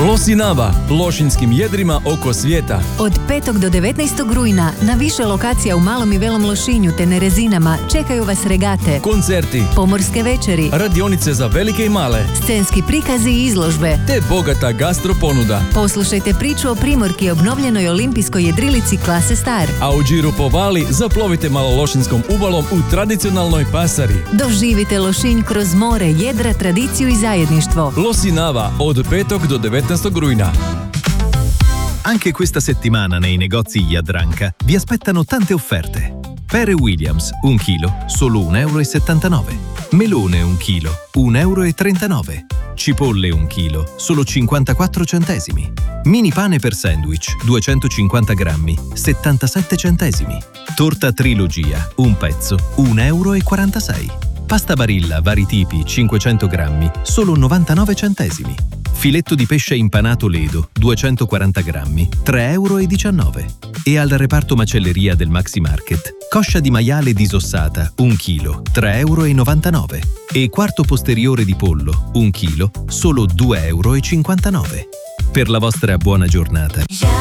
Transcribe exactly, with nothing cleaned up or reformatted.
Losinava, lošinjskim jedrima oko svijeta. Od petog do devetnaestog rujna na više lokacija u Malom i Velom Lošinju te Nerezinama čekaju vas regate, Koncerti, pomorske večeri, radionice za velike i male, scenski prikazi i izložbe. te bogata gastro ponuda. Poslušajte priču o Primorki obnovljenoj olimpijskoj jedrilici klase Star. A u džiru po Vali zaplovite Malološinskom ubalom u tradicionalnoj pasari. Doživite Lošinj kroz more, jedra, tradiciju i zajedništvo. Losinava od petog do devetnaestog rujna. Anche questa settimana nei negozi Jadranka vi aspettano tante offerte. Pere Williams, un chilo, solo un euro e settantanove. Melone, un chilo, un euro e trentanove. Cipolle, un chilo, solo cinquantaquattro centesimi. Mini pane per sandwich, duecentocinquanta grammi, settantasette centesimi. Torta Trilogia, un pezzo, un euro e quarantasei. Pasta Barilla, vari tipi, cinquecento grammi, solo novantanove centesimi. Filetto di pesce impanato Ledo, duecentoquaranta grammi, tre euro e diciannove. E al reparto macelleria del Maxi Market, coscia di maiale disossata, un chilo, tre euro e novantanove. E quarto posteriore di pollo, un chilo, solo due euro e cinquantanove. Per la vostra buona giornata.